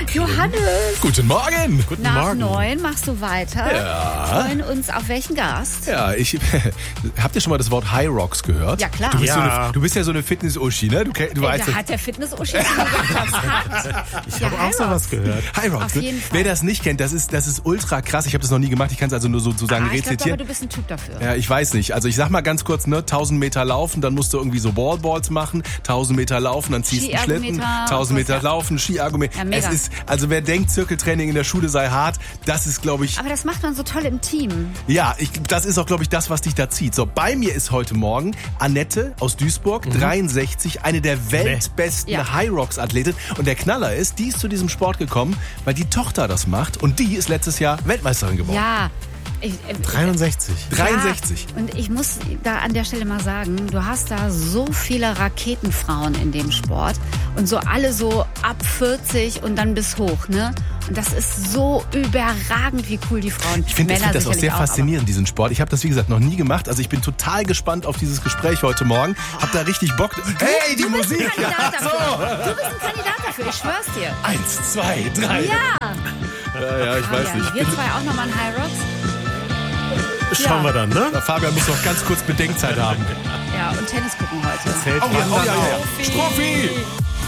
mitkriegen. Johannes. Guten Morgen. Guten Nach Morgen. 9 machst du weiter. Ja. Wir freuen uns auf welchen Gast? Ja, habt ihr schon mal das Wort High Rocks gehört? Ja, klar. Du bist ja so eine Fitness-Uschi, ne? Du weißt Da das. hat der Fitness-Uschi das hat. Ich habe auch sowas gehört. High Rocks, Auf ne? jeden Fall. Wer das nicht kennt, das ist ultra krass. Ich habe das noch nie gemacht. Ich kann es also nur sozusagen Ich glaube aber, rezitieren. du bist ein Typ dafür. Ja, ich weiß nicht. Also ich sag mal ganz kurz, ne, 1000 Meter laufen, dann musst du irgendwie so Wallballs machen, 1000 Meter laufen, dann ziehst du einen Schlitten, Skiergometer, 1000 Meter ja. laufen, Skiargument. Ja, mega. Es ist, also wer denkt, Zirkeltraining in der Schule sei hart, das ist, glaube ich, Aber das macht man so toll im Team. ja, das ist auch, glaube ich, das, was dich da zieht. So, bei mir ist heute Morgen Annette aus Duisburg, 63, eine der weltbesten Ja. High Rocks Athletin. Und der Knaller ist, die ist zu diesem Sport gekommen, weil die Tochter das macht und die ist letztes Jahr Weltmeisterin geworden. Ja. 63. 63. Ja, und ich muss da an der Stelle mal sagen, du hast da so viele Raketenfrauen in dem Sport und so alle so ab 40 und dann bis hoch, ne? Und das ist so überragend, wie cool die Frauen. Ich finde das auch sicherlich sehr faszinierend, diesen Sport. Ich habe das, wie gesagt, noch nie gemacht. Also ich bin total gespannt auf dieses Gespräch heute Morgen. Hab da richtig Bock. Hey, die Du bist Musik! ein Kandidat dafür. Du bist ein Kandidat dafür, ich schwör's dir. 1, 2, 3. Ja. Ja, ich weiß nicht. Wir zwei auch nochmal ein High Rocks. Schauen wir dann, ne? Na, Fabian muss noch ganz kurz Bedenkzeit haben. Ja, und Tennis gucken heute. Zählt Oh ja, man oh dann ja, auch. ja. Strophi!